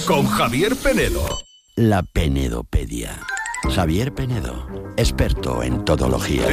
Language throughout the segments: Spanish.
con Javier Penedo. La Penedopedia. Javier Penedo, experto en todología.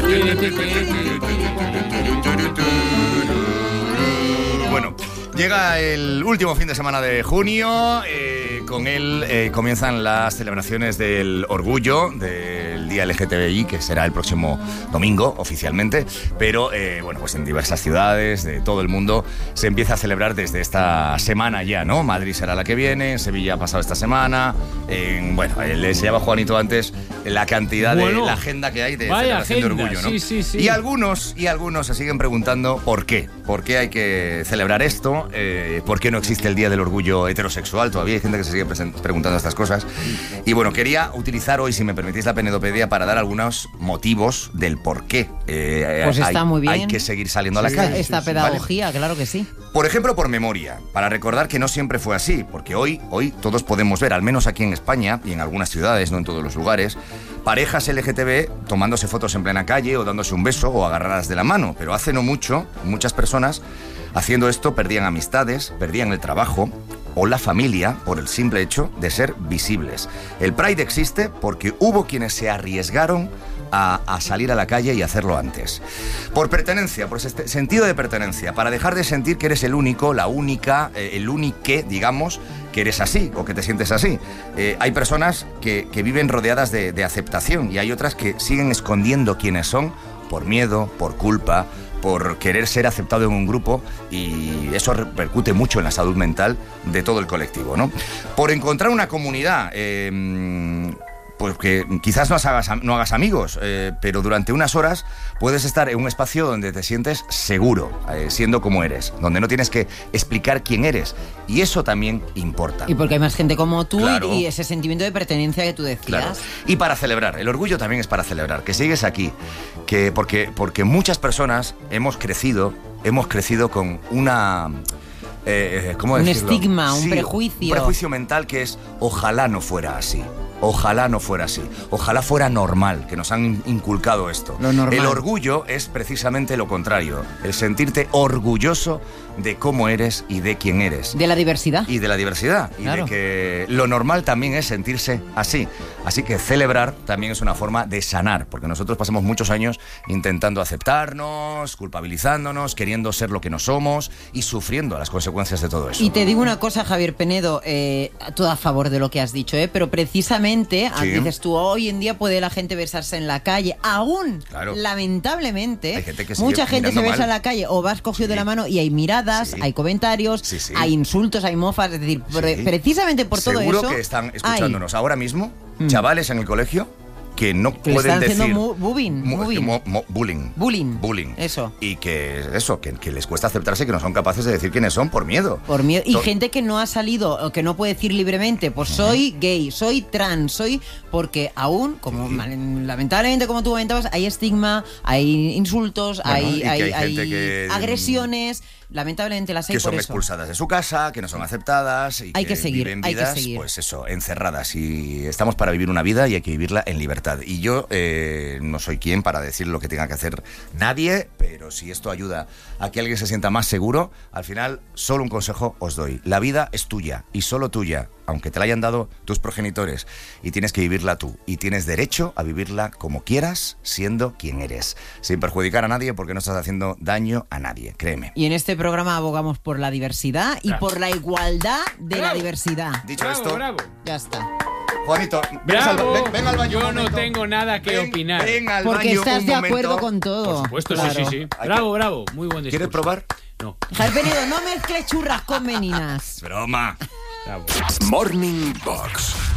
Bueno, llega el último fin de semana de junio. Con él comienzan las celebraciones del orgullo del Día LGTBI, que será el próximo domingo oficialmente. Pero bueno, pues en diversas ciudades de todo el mundo se empieza a celebrar desde esta semana ya, ¿no? Madrid será la que viene, en Sevilla ha pasado esta semana. Bueno, le enseñaba Juanito antes la cantidad de la agenda que hay de celebración de orgullo, ¿no? Sí. Y algunos se siguen preguntando por qué hay que celebrar esto, por qué no existe el Día del Orgullo heterosexual. Todavía hay gente que se sigue preguntando estas cosas. Y bueno, quería utilizar hoy, si me permitís, la penedopedia para dar algunos motivos del por qué pues está muy bien. Hay que seguir saliendo a la calle. Esta pedagogía, ¿vale? Claro que sí. Por ejemplo, por memoria, para recordar que no siempre fue así, porque hoy todos podemos ver, al menos aquí en España y en algunas ciudades, no en todos los lugares, parejas LGTB tomándose fotos en plena calle o dándose un beso o agarradas de la mano. Pero hace no mucho, muchas personas haciendo esto perdían amistades, perdían el trabajo o la familia por el simple hecho de ser visibles. El Pride existe porque hubo quienes se arriesgaron a salir a la calle y hacerlo antes. Por pertenencia, por este sentido de pertenencia, para dejar de sentir que eres el único, la única, el únique, digamos, que eres así o que te sientes así. Hay personas que viven rodeadas de aceptación y hay otras que siguen escondiendo quiénes son por miedo, por culpa, por querer ser aceptado en un grupo, y eso repercute mucho en la salud mental de todo el colectivo, ¿no? Por encontrar una comunidad, pues que quizás no hagas amigos, pero durante unas horas puedes estar en un espacio donde te sientes seguro, siendo como eres, donde no tienes que explicar quién eres, y eso también importa. Y porque hay más gente como tú, claro. y ese sentimiento de pertenencia que tú decías. Claro. Y para celebrar, el orgullo también es para celebrar, que sigues aquí, porque muchas personas hemos crecido con una... ¿cómo un decirlo? estigma, sí, un prejuicio. Un prejuicio mental que es, ojalá no fuera así. Ojalá no fuera así. Ojalá fuera normal, que nos han inculcado esto. Lo normal. El orgullo es precisamente lo contrario. El sentirte orgulloso de cómo eres y de quién eres. De la diversidad. Y de la diversidad. Claro. Y de que lo normal también es sentirse así. Así que celebrar también es una forma de sanar, porque nosotros pasamos muchos años intentando aceptarnos, culpabilizándonos, queriendo ser lo que no somos y sufriendo las consecuencias de todo eso. Y te digo una cosa, Javier Penedo, todo a favor de lo que has dicho, pero precisamente, Sí. dices tú, hoy en día puede la gente besarse en la calle, aún, Claro. lamentablemente, Hay gente que sigue mucha gente se mirando besa mal. en la calle o vas cogido de la mano y hay miradas, Sí. hay comentarios, Sí. hay insultos, hay mofas, es decir, Sí. precisamente por todo eso... Seguro que están escuchándonos ahora mismo chavales en el colegio que no que le pueden están decir haciendo bullying. bullying. Eso. Y que les cuesta aceptarse, que no son capaces de decir quiénes son por miedo. Por miedo. Y gente que no ha salido, o que no puede decir libremente, pues soy gay, soy trans, porque aún, como lamentablemente como tú comentabas, hay estigma, hay insultos, Bueno, y que hay gente que agresiones, lamentablemente las hay que son por eso. expulsadas de su casa, que no son aceptadas y Hay que seguir, viven hay que vidas, seguir. pues eso, encerradas. Y estamos para vivir una vida y hay que vivirla en libertad. Y yo no soy quien para decir lo que tenga que hacer nadie, pero si esto ayuda a que alguien se sienta más seguro, al final solo un consejo os doy. La vida es tuya y solo tuya, aunque te la hayan dado tus progenitores, y tienes que vivirla tú. Y tienes derecho a vivirla como quieras, siendo quien eres, sin perjudicar a nadie, porque no estás haciendo daño a nadie, créeme. Y en este programa abogamos por la diversidad y por la igualdad de la diversidad. Dicho esto, Ya está. Juanito, ¡Bravo! ven al baño Yo un no momento. tengo nada que opinar. Ven al Porque baño estás un de momento. acuerdo con todo. Por supuesto, Claro. sí. Bravo. Muy buen discurso. ¿Quieres probar? No. Javier Penedo, no mezcles churras con meninas. Broma. Bravo. Morning Box.